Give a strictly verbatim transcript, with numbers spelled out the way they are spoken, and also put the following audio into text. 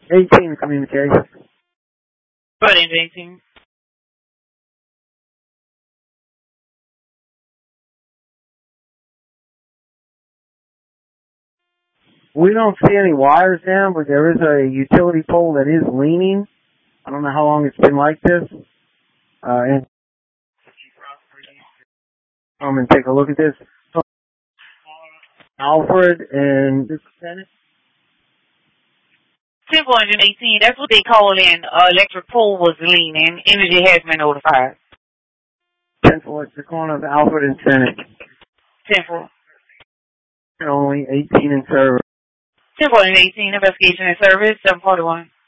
eighteen communication. What is eighteen? We don't see any wires down, but there is a utility pole that is leaning. I don't know how long it's been like this. Uh, and come and take a look at this. Alfred and Senate. ten one eighteen, that's what they call in. Uh, electric pole was leaning. Energy has been notified. Central, it's the corner of Alfred and Senate. Central. Only eighteen in service. ten one eighteen, investigation and service, seven forty-one.